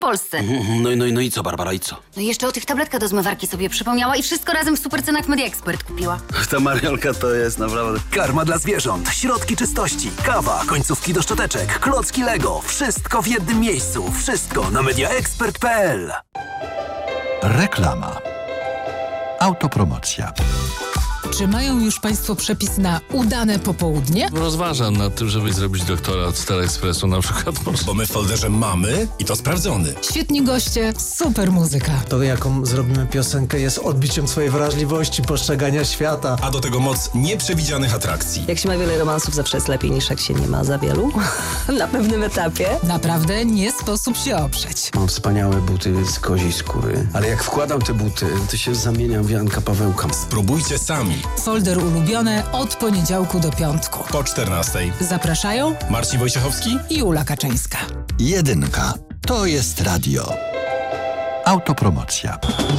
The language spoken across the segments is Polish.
Polsce. No i co, Barbara, i co? No i jeszcze o tych tabletkach do zmywarki sobie przypomniała i wszystko razem w supercenach Media Expert kupiła. Ta Mariolka to jest naprawdę... Karma dla zwierząt, środki czystości, kawa, końcówki do szczoteczek, klocki Lego. Wszystko w jednym miejscu. Wszystko na mediaexpert.pl. Reklama. Autopromocja. Czy mają już Państwo przepis na udane popołudnie? Rozważam nad tym, żeby zrobić doktora od Star Expressu na przykład. Bo my w folderze mamy i to sprawdzony. Świetni goście, super muzyka. To, jaką zrobimy piosenkę, jest odbiciem swojej wrażliwości, postrzegania świata. A do tego moc nieprzewidzianych atrakcji. Jak się ma wiele romansów, zawsze jest lepiej niż jak się nie ma za wielu. Na pewnym etapie. Naprawdę nie sposób się oprzeć. Mam wspaniałe buty z koziej skóry, ale jak wkładam te buty, to się zamieniam w Janka Pawełka. Spróbujcie sami. Folder ulubione od poniedziałku do piątku. Po 14:00. Zapraszają Marcin Wojciechowski i Ula Kaczyńska. 1. To jest radio. Autopromocja.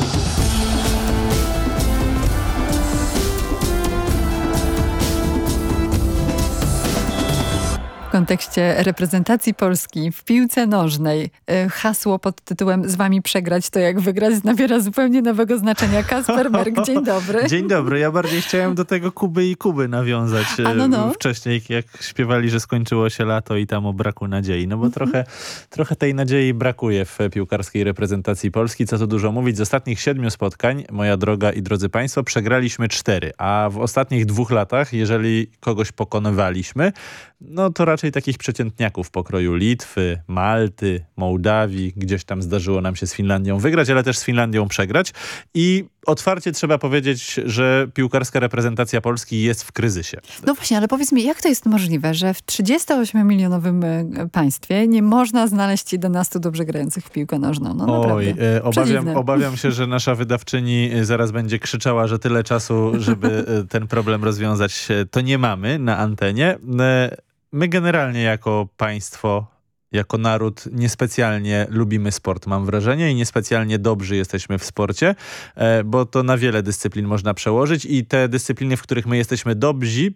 W kontekście reprezentacji Polski w piłce nożnej hasło pod tytułem "Z wami przegrać to jak wygrać" nabiera zupełnie nowego znaczenia. Kasper Merk, dzień dobry. Dzień dobry. Ja bardziej chciałem do tego Kuby i Kuby nawiązać. Wcześniej, jak śpiewali, że skończyło się lato i tam o braku nadziei. No bo trochę tej nadziei brakuje w piłkarskiej reprezentacji Polski. Co tu dużo mówić. Z ostatnich 7 spotkań, moja droga i drodzy państwo, przegraliśmy 4. A w ostatnich 2 latach, jeżeli kogoś pokonywaliśmy, no to raczej takich przeciętniaków pokroju Litwy, Malty, Mołdawii. Gdzieś tam zdarzyło nam się z Finlandią wygrać, ale też z Finlandią przegrać. I otwarcie trzeba powiedzieć, że piłkarska reprezentacja Polski jest w kryzysie. No właśnie, ale powiedz mi, jak to jest możliwe, że w 38-milionowym państwie nie można znaleźć 11 dobrze grających w piłkę nożną? No naprawdę. Obawiam się, że nasza wydawczyni zaraz będzie krzyczała, że tyle czasu, żeby ten problem rozwiązać, to nie mamy na antenie. My generalnie jako państwo, jako naród niespecjalnie lubimy sport, mam wrażenie, i niespecjalnie dobrzy jesteśmy w sporcie, bo to na wiele dyscyplin można przełożyć i te dyscypliny, w których my jesteśmy dobrzy,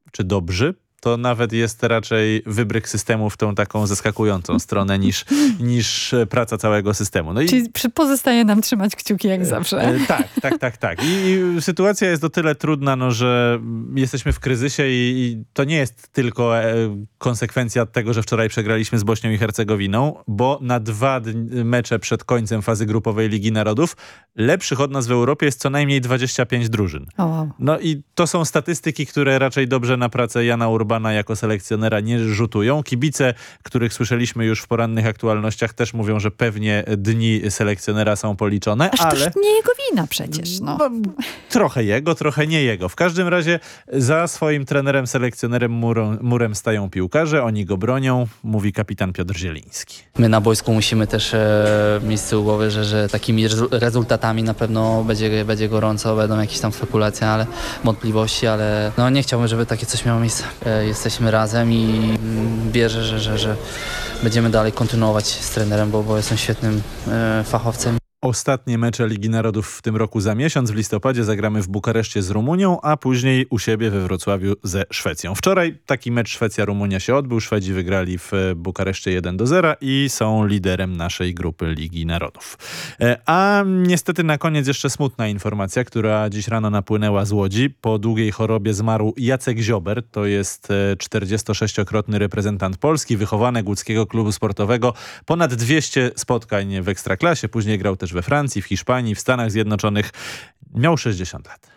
to nawet jest raczej wybryk systemu w tą taką zaskakującą stronę niż praca całego systemu. No Czyli pozostaje nam trzymać kciuki jak zawsze. Tak. I sytuacja jest o tyle trudna, że jesteśmy w kryzysie i to nie jest tylko konsekwencja tego, że wczoraj przegraliśmy z Bośnią i Hercegowiną, bo na 2 mecze przed końcem fazy grupowej Ligi Narodów lepszych od nas w Europie jest co najmniej 25 drużyn. Wow. No i to są statystyki, które raczej dobrze na pracę Jana Urbana jako selekcjonera nie rzutują. Kibice, których słyszeliśmy już w porannych aktualnościach, też mówią, że pewnie dni selekcjonera są policzone. Ale to nie jego wina przecież. No, trochę jego, trochę nie jego. W każdym razie za swoim trenerem, selekcjonerem murem stają piłkarze. Oni go bronią, mówi kapitan Piotr Zieliński. My na boisku musimy też mieć z tyłu głowy, że takimi rezultatami na pewno będzie gorąco, będą jakieś tam spekulacje, ale wątpliwości, ale no nie chciałbym, żeby takie coś miało miejsce. Jesteśmy razem i wierzę, że będziemy dalej kontynuować z trenerem, bo jestem świetnym fachowcem. Ostatnie mecze Ligi Narodów w tym roku za miesiąc. W listopadzie zagramy w Bukareszcie z Rumunią, a później u siebie we Wrocławiu ze Szwecją. Wczoraj taki mecz Szwecja-Rumunia się odbył. Szwedzi wygrali w Bukareszcie 1-0 i są liderem naszej grupy Ligi Narodów. A niestety na koniec jeszcze smutna informacja, która dziś rano napłynęła z Łodzi. Po długiej chorobie zmarł Jacek Ziober. To jest 46-krotny reprezentant Polski, wychowanek łódzkiego klubu sportowego. Ponad 200 spotkań w Ekstraklasie. Później grał też we Francji, w Hiszpanii, w Stanach Zjednoczonych. Miał 60 lat.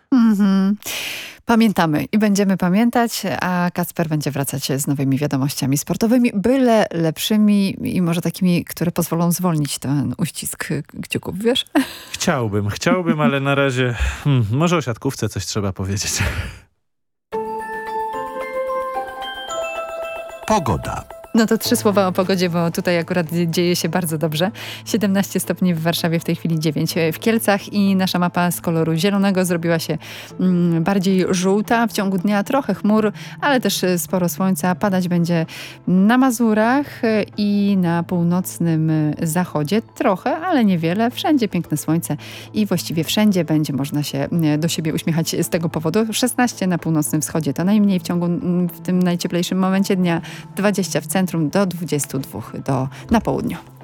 Pamiętamy i będziemy pamiętać, a Kacper będzie wracać z nowymi wiadomościami sportowymi, byle lepszymi i może takimi, które pozwolą zwolnić ten uścisk kciuków, wiesz? Chciałbym, ale na razie może o siatkówce coś trzeba powiedzieć. Pogoda. No to 3 słowa o pogodzie, bo tutaj akurat dzieje się bardzo dobrze. 17 stopni w Warszawie, w tej chwili 9 w Kielcach i nasza mapa z koloru zielonego zrobiła się bardziej żółta. W ciągu dnia trochę chmur, ale też sporo słońca. Padać będzie na Mazurach i na północnym zachodzie. Trochę, ale niewiele. Wszędzie piękne słońce i właściwie wszędzie będzie można się do siebie uśmiechać z tego powodu. 16 na północnym wschodzie to najmniej w tym najcieplejszym momencie dnia, 20 w centrum do 22 na południu.